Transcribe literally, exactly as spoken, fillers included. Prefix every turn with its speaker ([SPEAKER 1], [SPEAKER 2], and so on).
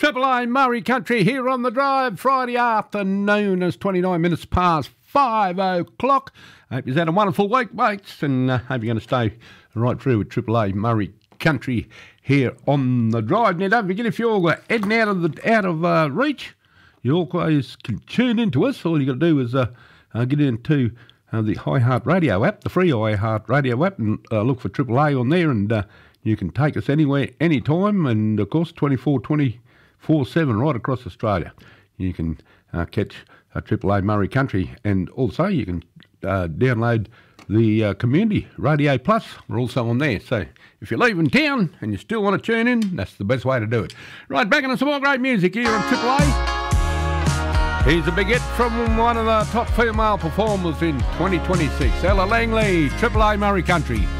[SPEAKER 1] Triple A Murray Country here on the drive, Friday afternoon as twenty-nine minutes past five o'clock. Hope you've had a wonderful week, mates, and uh, hope you're going to stay right through with Triple A Murray Country here on the drive. Now, don't forget, if you're heading out of the out of uh, reach, you always can tune into us. All you got to do is uh, uh, get into uh, the iHeartRadio app, the free iHeartRadio app, and uh, look for Triple A on there, and uh, you can take us anywhere, anytime, and of course, twenty-four twenty-four seven right across Australia. You can uh, catch uh, Triple A Murray Country, and also you can uh, download the uh, Community Radio Plus. We're also on there. So if you're leaving town and you still want to tune in, that's the best way to do it. Right, back into some more great music here on Triple A. Here's a big hit from one of the top female performers in twenty twenty-six, Ella Langley, Triple A Murray Country.